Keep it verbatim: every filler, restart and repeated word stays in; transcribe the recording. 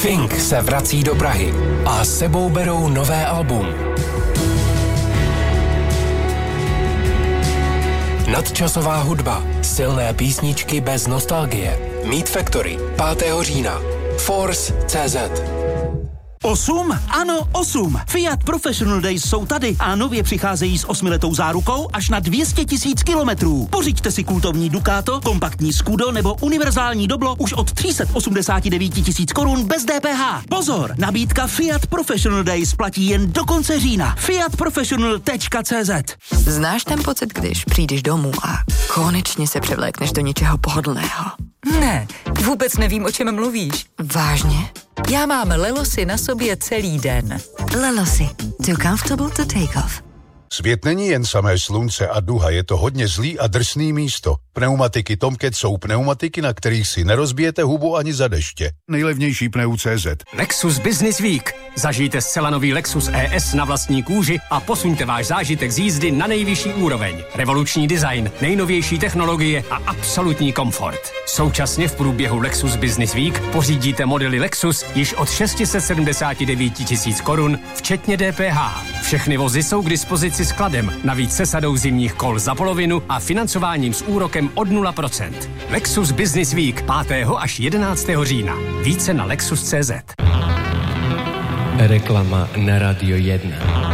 Fink se vrací do Prahy a s sebou berou nové album. Nadčasová hudba, silné písničky bez nostalgie. Meat Factory, pátého října. Force tečka cé zet. Osm? Ano, osm. Fiat Professional Days jsou tady a nově přicházejí s osmiletou zárukou až na dvě stě tisíc kilometrů. Pořiďte si kultovní Ducato, kompaktní Scudo nebo univerzální Doblo už od tři sta osmdesát devět tisíc korun bez D P H. Pozor, nabídka Fiat Professional Days platí jen do konce října. fiat professional tečka cé zet. Znáš ten pocit, když přijdeš domů a konečně se převlékneš do něčeho pohodlného? Ne, vůbec nevím, o čem mluvíš. Vážně? Já mám Lelosy na sobě celý den. Lelosy. Too comfortable to take off. Svět není jen samé slunce a duha, je to hodně zlý a drsný místo. Pneumatiky Tomcat jsou pneumatiky, na kterých si nerozbijete hubu ani za deště. Nejlevnější pneu tečka cé zet. Lexus Business Week. Zažijte zcela nový Lexus E S na vlastní kůži a posuňte váš zážitek z jízdy na nejvyšší úroveň. Revoluční design, nejnovější technologie a absolutní komfort. Současně v průběhu Lexus Business Week pořídíte modely Lexus již od šest set sedmdesát devět tisíc korun, včetně D P H. Všechny vozy jsou k dispozici skladem, navíc se sadou zimních kol za polovinu a financováním s úrokem od nula procent. Lexus Business Week pátého až jedenáctého října. Více na lexus tečka cé zet. Reklama na Radio jedna.